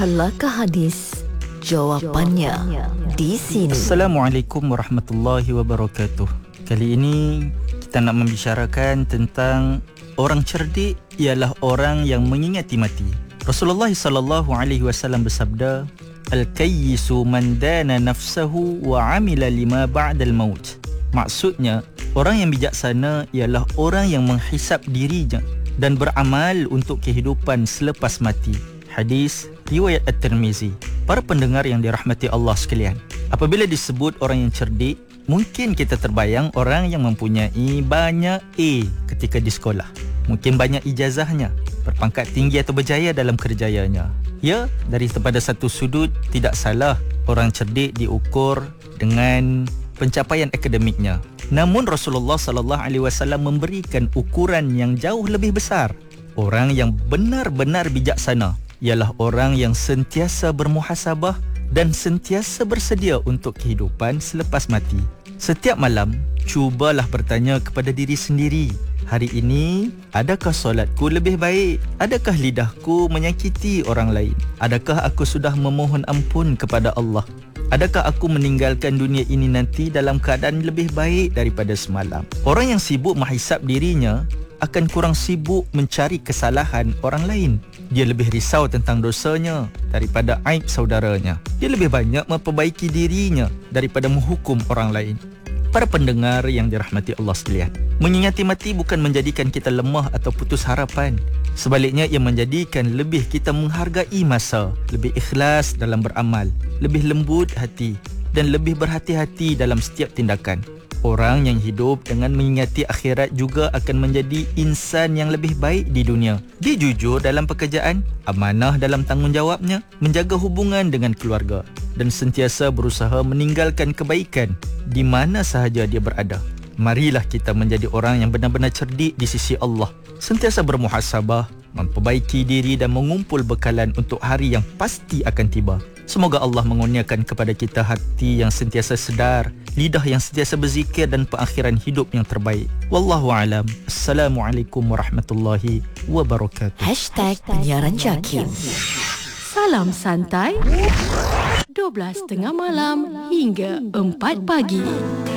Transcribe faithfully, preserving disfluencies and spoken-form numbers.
Sahalakah hadis? Jawapannya di sini. Assalamualaikum warahmatullahi wabarakatuh. Kali ini kita nak membicarakan tentang orang cerdik ialah orang yang mengingati mati. Rasulullah sallallahu alaihi wasallam bersabda, "Al-kayyisu man dana nafsahu wa amila lima ba'dal maut." Maksudnya, orang yang bijaksana ialah orang yang menghisap dirinya dan beramal untuk kehidupan selepas mati. Hadis riwayat At-Tirmizi. Para pendengar yang dirahmati Allah sekalian, apabila disebut orang yang cerdik, mungkin kita terbayang orang yang mempunyai banyak A ketika di sekolah. Mungkin banyak ijazahnya, berpangkat tinggi atau berjaya dalam kerjayanya. Ya, dari pada satu sudut tidak salah orang cerdik diukur dengan pencapaian akademiknya. Namun Rasulullah sallallahu alaihi wasallam memberikan ukuran yang jauh lebih besar. Orang yang benar-benar bijaksana ialah orang yang sentiasa bermuhasabah dan sentiasa bersedia untuk kehidupan selepas mati. Setiap malam, cubalah bertanya kepada diri sendiri, hari ini, adakah solatku lebih baik? Adakah lidahku menyakiti orang lain? Adakah aku sudah memohon ampun kepada Allah? Adakah aku meninggalkan dunia ini nanti dalam keadaan lebih baik daripada semalam? Orang yang sibuk menghisap dirinya akan kurang sibuk mencari kesalahan orang lain. Dia lebih risau tentang dosanya daripada aib saudaranya. Dia lebih banyak memperbaiki dirinya daripada menghukum orang lain. Para pendengar yang dirahmati Allah sekalian, mengingati mati bukan menjadikan kita lemah atau putus harapan. Sebaliknya, ia menjadikan lebih kita menghargai masa, lebih ikhlas dalam beramal, lebih lembut hati dan lebih berhati-hati dalam setiap tindakan. Orang yang hidup dengan mengingati akhirat juga akan menjadi insan yang lebih baik di dunia. Dia jujur dalam pekerjaan, amanah dalam tanggungjawabnya, menjaga hubungan dengan keluarga dan sentiasa berusaha meninggalkan kebaikan di mana sahaja dia berada. Marilah kita menjadi orang yang benar-benar cerdik di sisi Allah, sentiasa bermuhasabah, memperbaiki diri dan mengumpul bekalan untuk hari yang pasti akan tiba. Semoga Allah mengurniakan kepada kita hati yang sentiasa sedar, lidah yang sentiasa berzikir dan perakhiran hidup yang terbaik. Wallahu alam. Assalamualaikum warahmatullahi wabarakatuh. Hashtag Penyiaran Jakim. Salam santai, dua belas tiga puluh malam hingga empat pagi.